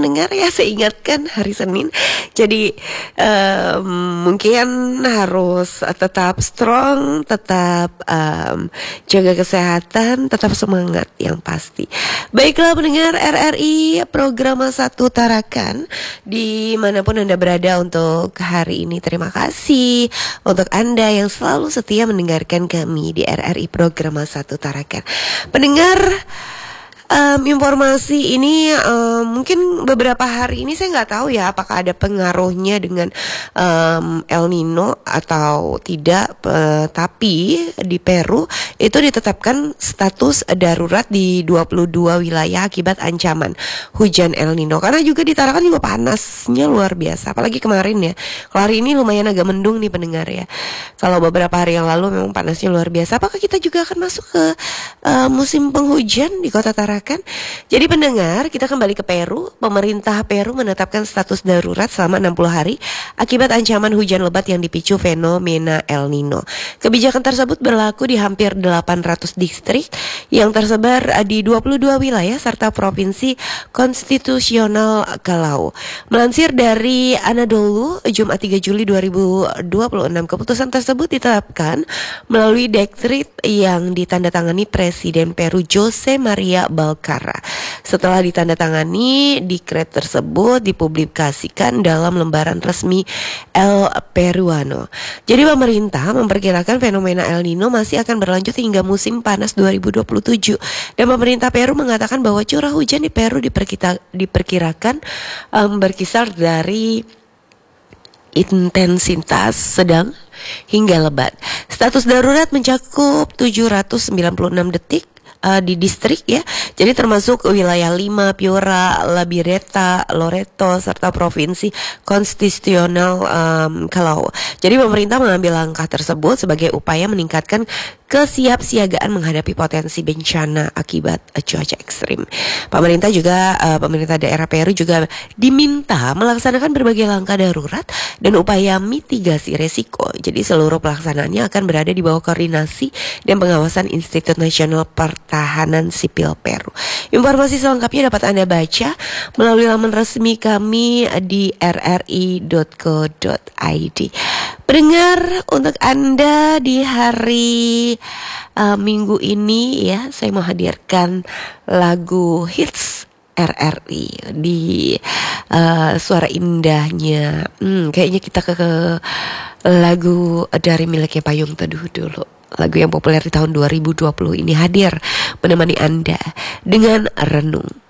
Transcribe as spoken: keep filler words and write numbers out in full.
pendengar ya, saya ingatkan hari Senin. Jadi um, mungkin harus tetap strong, tetap um, jaga kesehatan, tetap semangat yang pasti. Baiklah pendengar R R I program satu Tarakan dimanapun Anda berada untuk hari ini, terima kasih untuk Anda yang selalu setia mendengarkan kami di R R I program satu Tarakan. Pendengar, Um, informasi ini um, mungkin beberapa hari ini saya nggak tahu ya apakah ada pengaruhnya dengan um, El Nino atau tidak, uh, tapi di Peru itu ditetapkan status darurat di dua puluh dua wilayah akibat ancaman hujan El Nino, karena juga di Tarakan juga panasnya luar biasa, apalagi kemarin ya. Kalau hari ini lumayan agak mendung nih pendengar ya. Kalau beberapa hari yang lalu memang panasnya luar biasa. Apakah kita juga akan masuk ke uh, musim penghujan di kota Tarakan? Jadi pendengar, kita kembali ke Peru. Pemerintah Peru menetapkan status darurat selama enam puluh hari akibat ancaman hujan lebat yang dipicu fenomena El Nino. Kebijakan tersebut berlaku di hampir delapan ratus distrik yang tersebar di dua puluh dua wilayah serta provinsi konstitusional Kalau. Melansir dari Anadolu, Jumat tiga Juli dua ribu dua puluh enam, keputusan tersebut ditetapkan melalui dekret yang ditandatangani Presiden Peru Jose Maria Balcarra. Setelah ditandatangani, dekret tersebut dipublikasikan dalam lembaran resmi El Peruano. Jadi pemerintah memperkirakan fenomena El Nino masih akan berlanjut hingga musim panas dua ribu dua puluh tujuh. Dan pemerintah Peru mengatakan bahwa curah hujan di Peru diperkita, diperkirakan um, berkisar dari intensitas sedang hingga lebat. Status darurat mencakup tujuh ratus sembilan puluh enam detik Uh, di distrik ya, jadi termasuk wilayah Lima, Piura, Labireta, Loreto serta provinsi konstitusional um, Kalau. Jadi pemerintah mengambil langkah tersebut sebagai upaya meningkatkan kesiapsiagaan menghadapi potensi bencana akibat uh, cuaca ekstrim. Pemerintah juga uh, pemerintah daerah Peru juga diminta melaksanakan berbagai langkah darurat dan upaya mitigasi resiko. Jadi seluruh pelaksanaannya akan berada di bawah koordinasi dan pengawasan Institut Nasional Pertahanan Sipil Peru. Informasi selengkapnya dapat Anda baca melalui laman resmi kami di r r i dot co dot i d. Pendengar, untuk Anda di hari uh, Minggu ini ya, saya mau hadirkan lagu hits R R I di uh, suara indahnya. Hmm, kayaknya kita ke, ke lagu dari miliknya Payung Teduh dulu. Lagu yang populer di tahun dua ribu dua puluh ini hadir menemani Anda dengan renung.